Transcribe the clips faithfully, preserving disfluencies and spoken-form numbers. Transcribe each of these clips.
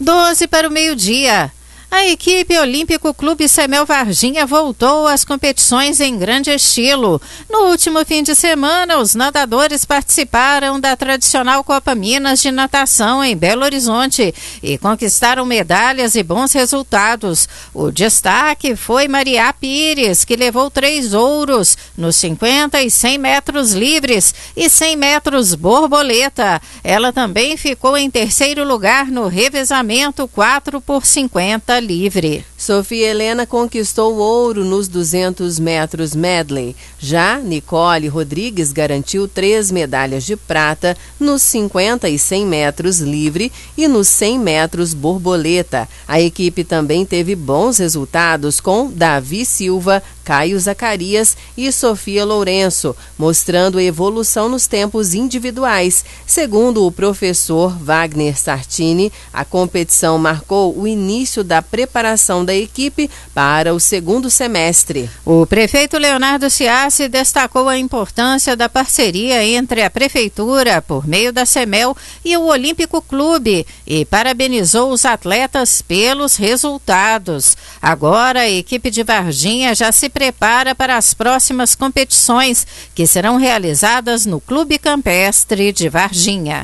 doze para o meio-dia. A equipe Olímpico Clube Semel Varginha voltou às competições em grande estilo. No último fim de semana, os nadadores participaram da tradicional Copa Minas de Natação em Belo Horizonte e conquistaram medalhas e bons resultados. O destaque foi Maria Pires, que levou três ouros nos cinquenta e cem metros livres e cem metros borboleta. Ela também ficou em terceiro lugar no revezamento quatro por cinquenta livre. Sofia Helena conquistou ouro nos duzentos metros medley. Já Nicole Rodrigues garantiu três medalhas de prata nos cinquenta e cem metros livre e nos cem metros borboleta. A equipe também teve bons resultados com Davi Silva, Caio Zacarias e Sofia Lourenço, mostrando evolução nos tempos individuais. Segundo o professor Wagner Sartini, a competição marcou o início da preparação da equipe para o segundo semestre. O prefeito Leonardo Ciassi destacou a importância da parceria entre a prefeitura, por meio da Semel, e o Olímpico Clube e parabenizou os atletas pelos resultados. Agora a equipe de Varginha já se prepara para as próximas competições, que serão realizadas no Clube Campestre de Varginha.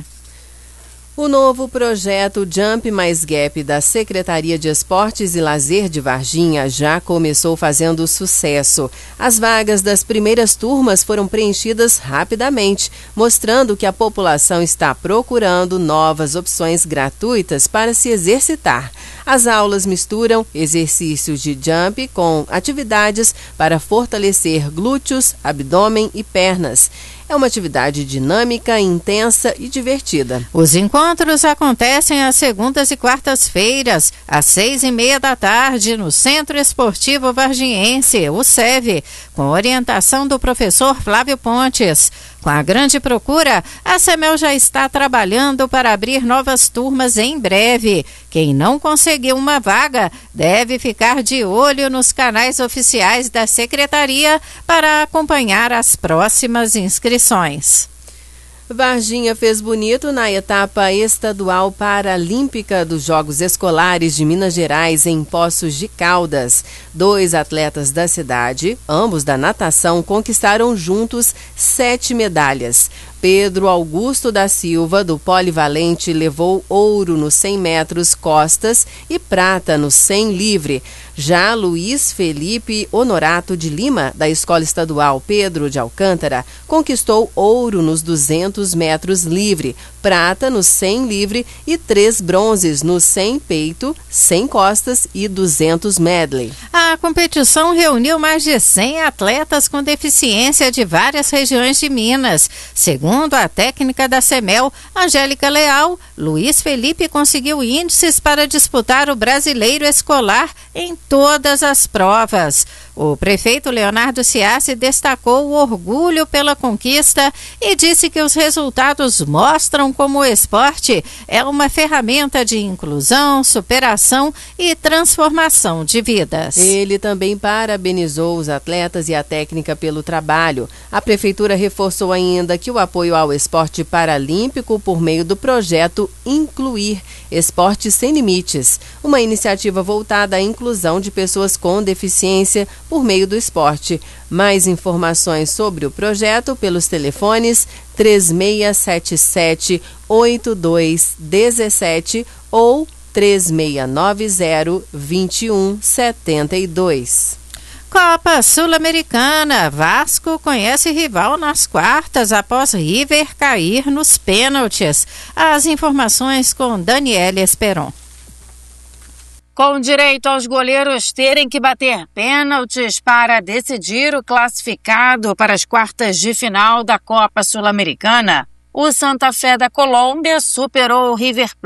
O novo projeto Jump mais Gap da Secretaria de Esportes e Lazer de Varginha já começou fazendo sucesso. As vagas das primeiras turmas foram preenchidas rapidamente, mostrando que a população está procurando novas opções gratuitas para se exercitar. As aulas misturam exercícios de jump com atividades para fortalecer glúteos, abdômen e pernas. É uma atividade dinâmica, intensa e divertida. Os encontros acontecem às segundas e quartas-feiras, às seis e meia da tarde, no Centro Esportivo Varginhense, o S E V, com orientação do professor Flávio Pontes. Com a grande procura, a Semel já está trabalhando para abrir novas turmas em breve. Quem não conseguiu uma vaga deve ficar de olho nos canais oficiais da Secretaria para acompanhar as próximas inscrições. Varginha fez bonito na etapa estadual paralímpica dos Jogos Escolares de Minas Gerais em Poços de Caldas. Dois atletas da cidade, ambos da natação, conquistaram juntos sete medalhas. Pedro Augusto da Silva, do polivalente, levou ouro nos cem metros costas e prata no cem livre. Já Luiz Felipe Honorato de Lima, da Escola Estadual Pedro de Alcântara, conquistou ouro nos duzentos metros livre, prata no cem livre e três bronzes no cem peito, cem costas e duzentos medley. A competição reuniu mais de cem atletas com deficiência de várias regiões de Minas. Segundo a técnica da Semel, Angélica Leal, Luiz Felipe conseguiu índices para disputar o Brasileiro Escolar em todas as provas. O prefeito Leonardo Ciassi destacou o orgulho pela conquista e disse que os resultados mostram como o esporte é uma ferramenta de inclusão, superação e transformação de vidas. Ele também parabenizou os atletas e a técnica pelo trabalho. A prefeitura reforçou ainda que o apoio ao esporte paralímpico por meio do projeto Incluir Esporte Sem Limites, uma iniciativa voltada à inclusão de pessoas com deficiência por meio do esporte. Mais informações sobre o projeto pelos telefones três seis sete sete, oito dois um sete ou três seis nove zero, dois um sete dois. Copa Sul-Americana. Vasco conhece rival nas quartas após River cair nos pênaltis. As informações com Daniela Esperon. Com direito aos goleiros terem que bater pênaltis para decidir o classificado para as quartas de final da Copa Sul-Americana, o Santa Fé da Colômbia superou o River